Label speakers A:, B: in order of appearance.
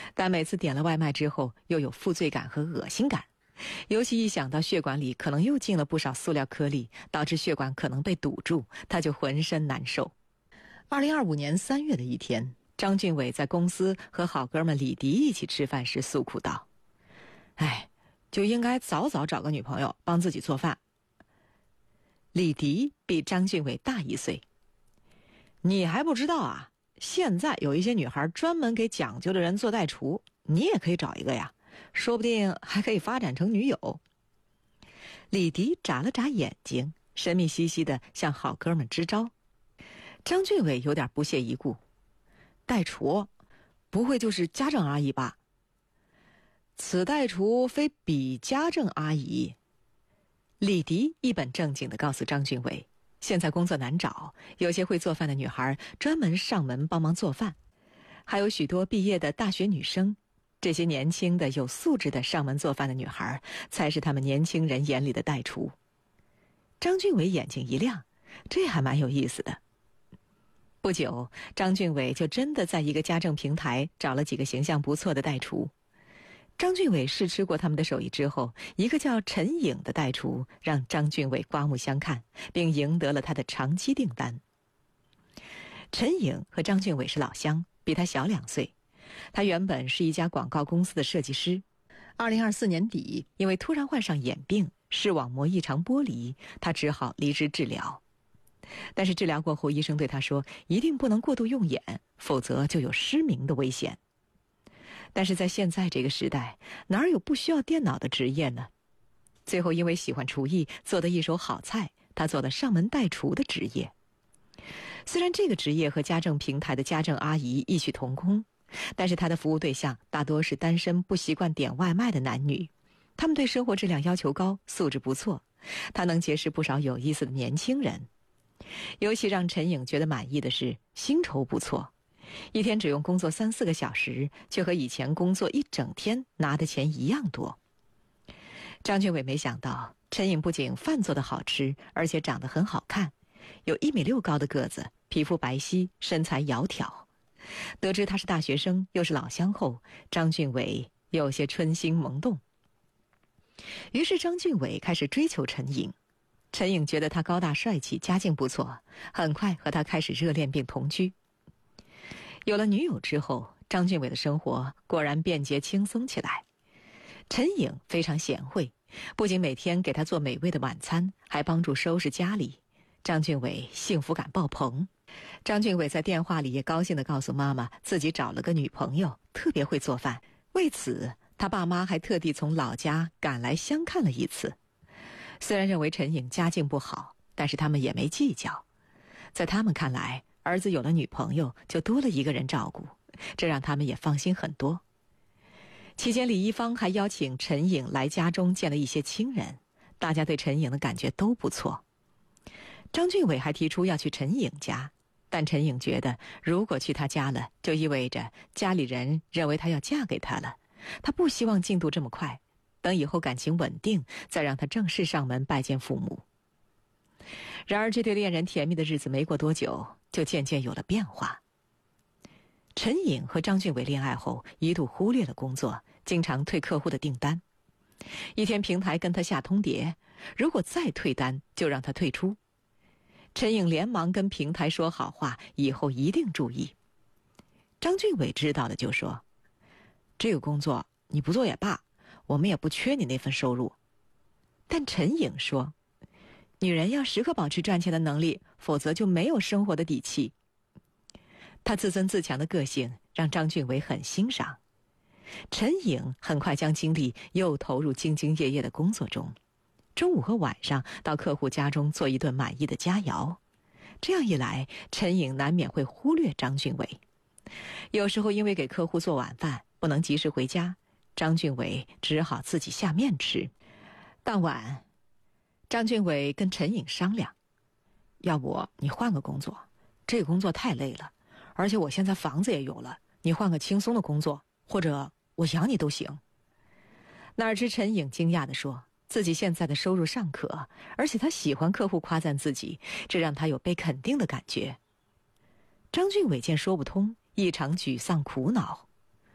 A: 但每次点了外卖之后，又有负罪感和恶心感，尤其一想到血管里可能又进了不少塑料颗粒，导致血管可能被堵住，他就浑身难受。2025年3月的一天，张俊伟在公司和好哥们李迪一起吃饭时诉苦道：就应该早早找个女朋友帮自己做饭。李迪比张俊伟大1岁。你还不知道啊，现在有一些女孩专门给讲究的人做代厨，你也可以找一个呀，说不定还可以发展成女友。李迪眨了眨眼睛，神秘兮兮地向好哥们支招。张俊伟有点不屑一顾：代厨不会就是家政阿姨吧？此代厨非彼家政阿姨。李迪一本正经地告诉张俊伟，现在工作难找，有些会做饭的女孩专门上门帮忙做饭，还有许多毕业的大学女生，这些年轻的有素质的上门做饭的女孩才是他们年轻人眼里的代厨。张俊伟眼睛一亮，这还蛮有意思的。不久，张俊伟就真的在一个家政平台找了几个形象不错的代厨。张俊伟试吃过他们的手艺之后，一个叫陈颖的代厨让张俊伟刮目相看，并赢得了他的长期订单。陈颖和张俊伟是老乡，比他小2岁。他原本是一家广告公司的设计师。2024年底，因为突然患上眼病，视网膜异常剥离，他只好离职治疗。但是治疗过后，医生对他说，一定不能过度用眼，否则就有失明的危险。但是在现在这个时代，哪有不需要电脑的职业呢？最后因为喜欢厨艺，做得一手好菜，他做了上门代厨的职业。虽然这个职业和家政平台的家政阿姨异曲同工，但是他的服务对象大多是单身不习惯点外卖的男女，他们对生活质量要求高，素质不错，他能结识不少有意思的年轻人。尤其让陈颖觉得满意的是薪酬不错，一天只用工作3-4个小时，却和以前工作一整天拿的钱一样多。张俊伟没想到，陈颖不仅饭做得好吃，而且长得很好看，有1.6米高的个子，皮肤白皙，身材窈窕。得知他是大学生，又是老乡后，张俊伟有些春心萌动。于是张俊伟开始追求陈颖。陈颖觉得他高大帅气，家境不错，很快和他开始热恋并同居。有了女友之后，张俊伟的生活果然便捷轻松起来。陈颖非常贤惠，不仅每天给他做美味的晚餐，还帮助收拾家里。张俊伟幸福感爆棚。张俊伟在电话里也高兴地告诉妈妈，自己找了个女朋友，特别会做饭。为此，他爸妈还特地从老家赶来相看了一次。虽然认为陈颖家境不好，但是他们也没计较。在他们看来，儿子有了女朋友，就多了一个人照顾，这让他们也放心很多。期间，李一芳还邀请陈颖来家中见了一些亲人，大家对陈颖的感觉都不错。张俊伟还提出要去陈颖家，但陈颖觉得如果去他家了，就意味着家里人认为她要嫁给他了，他不希望进度这么快，等以后感情稳定，再让他正式上门拜见父母。然而这对恋人甜蜜的日子没过多久，就渐渐有了变化。陈颖和张俊伟恋爱后，一度忽略了工作，经常退客户的订单。一天平台跟他下通牒，如果再退单，就让他退出。陈颖连忙跟平台说好话，以后一定注意。张俊伟知道了就说，这个工作你不做也罢，我们也不缺你那份收入。但陈颖说，女人要时刻保持赚钱的能力，否则就没有生活的底气。她自尊自强的个性让张俊伟很欣赏。陈颖很快将精力又投入兢兢业业的工作中，中午和晚上到客户家中做一顿满意的佳肴。这样一来，陈颖难免会忽略张俊伟。有时候因为给客户做晚饭不能及时回家，张俊伟只好自己下面吃。当晚，张俊伟跟陈颖商量，要不你换个工作，这个工作太累了，而且我现在房子也有了，你换个轻松的工作，或者我养你都行。哪知陈颖惊讶地说，自己现在的收入尚可，而且他喜欢客户夸赞自己，这让他有被肯定的感觉。张俊伟见说不通，异常沮丧苦恼。